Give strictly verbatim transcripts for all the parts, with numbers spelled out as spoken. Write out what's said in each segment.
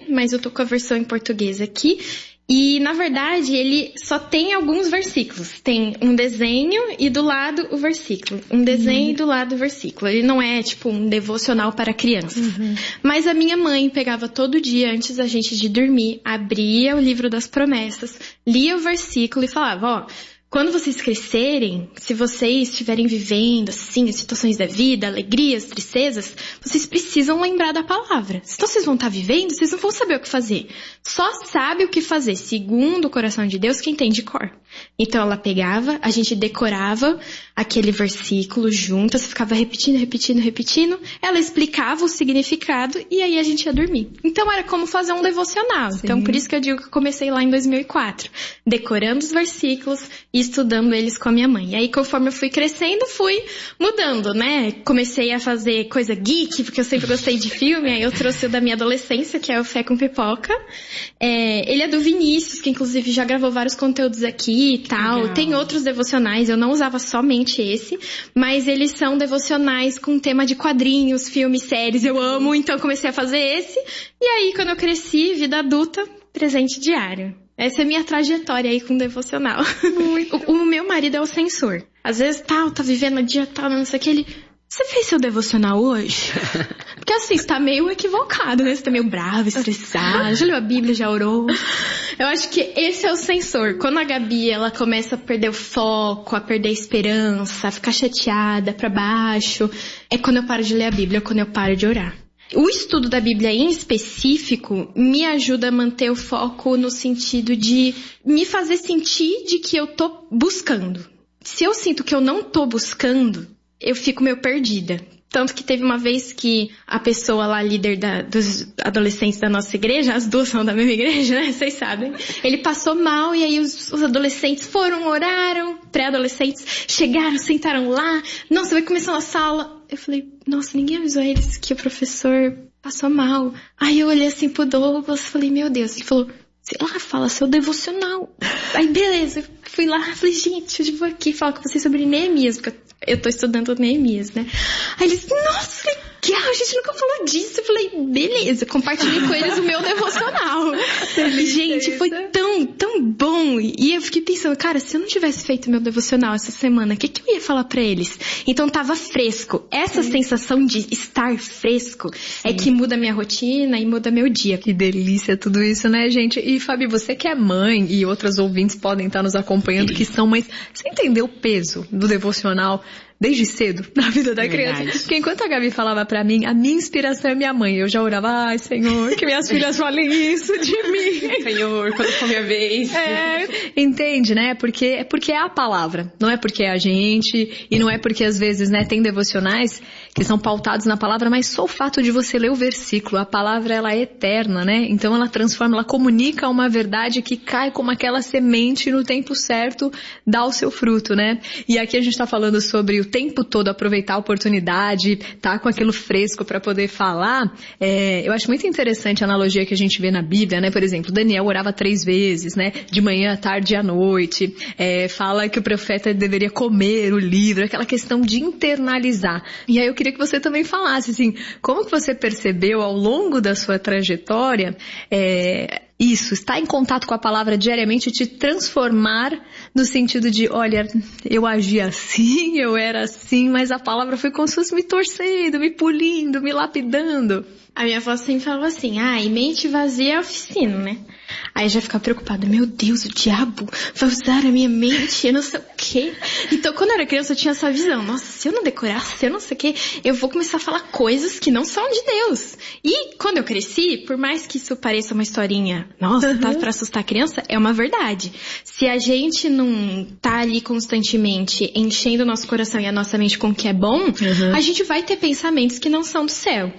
Mas eu tô com a versão em português aqui. E, na verdade, ele só tem alguns versículos. Tem um desenho e do lado o versículo. Um desenho uhum. e do lado o versículo. Ele não é, tipo, um devocional para crianças. Uhum. Mas a minha mãe pegava todo dia, antes da gente de dormir, abria o livro das promessas, lia o versículo e falava, ó... Quando vocês crescerem, se vocês estiverem vivendo, assim, as situações da vida, alegrias, tristezas, vocês precisam lembrar da palavra. Se vocês vão estar vivendo, vocês não vão saber o que fazer. Só sabe o que fazer, segundo o coração de Deus, quem tem de cor. Então ela pegava, a gente decorava aquele versículo juntas, ficava repetindo, repetindo, repetindo. Ela explicava o significado e aí a gente ia dormir. Então era como fazer um devocional. Sim. Então por isso que eu digo que eu comecei lá em dois mil e quatro. Decorando os versículos e estudando eles com a minha mãe. E aí conforme eu fui crescendo, fui mudando, né? Comecei a fazer coisa geek, porque eu sempre gostei de filme. Aí eu trouxe o da minha adolescência, que é o Fé com Pipoca. É, ele é do Vinícius, que inclusive já gravou vários conteúdos aqui e tal. Legal. Tem outros devocionais, eu não usava somente esse, mas eles são devocionais com tema de quadrinhos, filmes, séries, eu amo, então comecei a fazer esse. E aí, quando eu cresci, vida adulta, presente diário. Essa é a minha trajetória aí com devocional. o, o meu marido é o censor. Às vezes, tal, tá vivendo o dia tal, não sei o que, ele... Você fez seu devocional hoje? Porque assim, você tá meio equivocado, né? Você tá meio bravo, estressado, já leu a Bíblia, já orou. Eu acho que esse é o sensor. Quando a Gabi, ela começa a perder o foco, a perder a esperança, a ficar chateada pra baixo, é quando eu paro de ler a Bíblia, quando eu paro de orar. O estudo da Bíblia em específico me ajuda a manter o foco no sentido de me fazer sentir de que eu tô buscando. Se eu sinto que eu não tô buscando, eu fico meio perdida. Tanto que teve uma vez que a pessoa lá, líder da, dos adolescentes da nossa igreja, as duas são da mesma igreja, né? Vocês sabem. Ele passou mal e aí os, os adolescentes foram, oraram, pré-adolescentes, chegaram, sentaram lá. Nossa, vai começar a sala. Eu falei, nossa, ninguém avisou eles que o professor passou mal. Aí eu olhei assim pro Douglas e falei, meu Deus. Ele falou, sei lá, fala seu devocional. Aí beleza, eu fui lá, falei, gente, eu vou aqui falar com vocês sobre Neemias, porque eu tô estudando Neemias, né? Aí eles, nossa, legal, a gente nunca falou disso. Eu falei, beleza, compartilhei com eles o meu devocional. Gente, foi tão, tão bom. E eu fiquei pensando, cara, se eu não tivesse feito meu devocional essa semana, o que, que eu ia falar pra eles? Então tava fresco. Essa Sim. sensação de estar fresco Sim. é que muda minha rotina e muda meu dia. Que delícia tudo isso, né, gente? E, Fabi, você que é mãe e outras ouvintes podem estar nos acompanhando que são mães, você entendeu o peso do devocional desde cedo na vida da criança? Verdade. Porque enquanto a Gabi falava pra mim, a minha inspiração é minha mãe. Eu já orava, ai, Senhor, que minhas filhas falem isso de mim. Senhor, quando for minha vez. É, entende, né? Porque, é porque é a palavra, não é porque é a gente, e não é porque às vezes, né, tem devocionais que são pautados na palavra, mas só o fato de você ler o versículo, a palavra, ela é eterna, né? Então ela transforma, ela comunica uma verdade que cai como aquela semente no tempo certo, dá o seu fruto, né? E aqui a gente tá falando sobre o tempo todo aproveitar a oportunidade, tá com aquilo fresco para poder falar. É, eu acho muito interessante a analogia que a gente vê na Bíblia, né? Por exemplo, Daniel orava três vezes, né? De manhã, à tarde e à noite. É, fala que o profeta deveria comer o livro, aquela questão de internalizar. E aí eu queria que você também falasse, assim, como que você percebeu ao longo da sua trajetória, é, isso, estar em contato com a palavra diariamente, te transformar no sentido de, olha, eu agi assim, eu era assim, mas a palavra foi como se fosse me torcendo, me polindo, me lapidando. A minha avó sempre falava assim, ah, e mente vazia é oficina, né? Aí eu já ficava preocupada, meu Deus, o diabo vai usar a minha mente, eu não sei o quê. Então, quando eu era criança, eu tinha essa visão. Nossa, se eu não decorar, se eu não sei o quê, eu vou começar a falar coisas que não são de Deus. E quando eu cresci, por mais que isso pareça uma historinha, nossa, uhum. tá pra assustar a criança, é uma verdade. Se a gente não tá ali constantemente enchendo o nosso coração e a nossa mente com o que é bom, uhum. a gente vai ter pensamentos que não são do céu.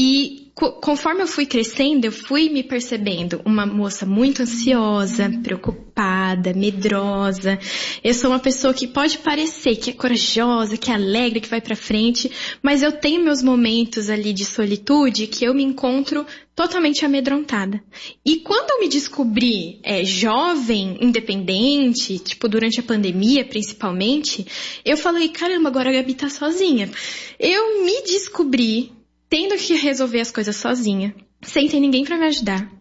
E conforme eu fui crescendo, eu fui me percebendo uma moça muito ansiosa, preocupada, medrosa. Eu sou uma pessoa que pode parecer que é corajosa, que é alegre, que vai pra frente, mas eu tenho meus momentos ali de solitude que eu me encontro totalmente amedrontada. E quando eu me descobri é, jovem, independente, tipo durante a pandemia principalmente, eu falei, caramba, agora a Gabi tá sozinha. Eu me descobri tendo que resolver as coisas sozinha, sem ter ninguém pra me ajudar.